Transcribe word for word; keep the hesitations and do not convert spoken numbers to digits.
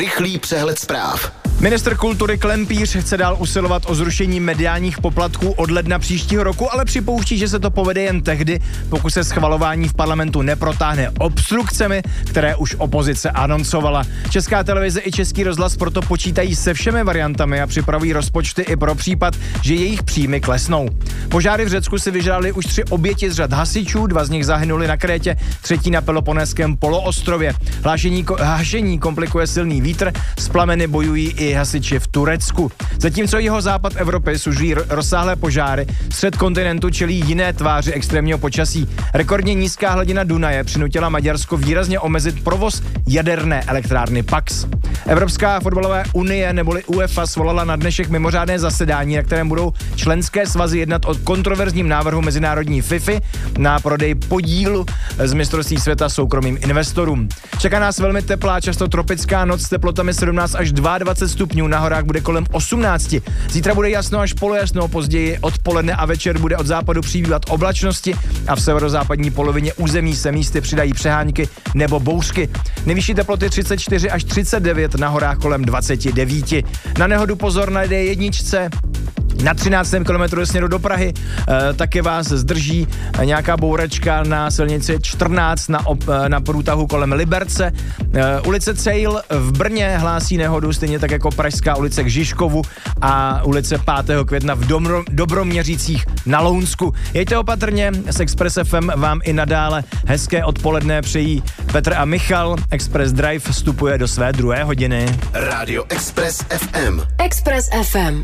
rychlý přehled zpráv. Ministr kultury Klempíř chce dál usilovat o zrušení mediálních poplatků od ledna příštího roku, ale připouští, že se to povede jen tehdy, pokud se schvalování v parlamentu neprotáhne obstrukcemi, které už opozice anoncovala. Česká televize i Český rozhlas proto počítají se všemi variantami a připravují rozpočty i pro případ, že jejich příjmy klesnou. Požáry v Řecku si vyžádali už tři oběti z řad hasičů, dva z nich zahynuli na Krétě, třetí na Peloponeském poloostrově. Hlášení, hašení komplikuje silný vítr, s plameny bojují i hasiči v Turecku. Zatímco jeho západ Evropy sužují rozsáhlé požáry, střed kontinentu čelí jiné tváři extrémního počasí. Rekordně nízká hladina Dunaje přinutila Maďarsko výrazně omezit provoz jaderné elektrárny Pax. Evropská fotbalová unie neboli UEFA svolala na dnešek mimořádné zasedání, na kterém budou členské svazy jednat o kontroverzním návrhu mezinárodní FIFA na prodej podílu z mistrovství světa soukromým investorům. Čeká nás velmi teplá, často tropická noc s teplotami sedmnáct až dvacet dva stupňů, na horách bude kolem osmnáct. Zítra bude jasno až polojasno, později odpoledne a večer bude od západu přibývat oblačnosti a v severozápadní polovině území se místy přidají přehánky nebo bouřky. Nejvyšší teploty třicet čtyři až třicet devět, na horách kolem dvacet devět. Na nehodu pozor na D jedna. Na třináctém kilometru směru do Prahy e, taky vás zdrží nějaká bouračka na silnici čtrnáct na, op, na průtahu kolem Liberce. E, ulice Cejl v Brně hlásí nehodu, stejně tak jako pražská ulice k Žižkovu a ulice pátého května v Dobro, Dobroměřicích na Lounsku. Jeďte opatrně, s Express F M vám i nadále hezké odpoledne přejí Petr a Michal. Express Drive vstupuje do své druhé hodiny. Rádio Express F M. Express F M.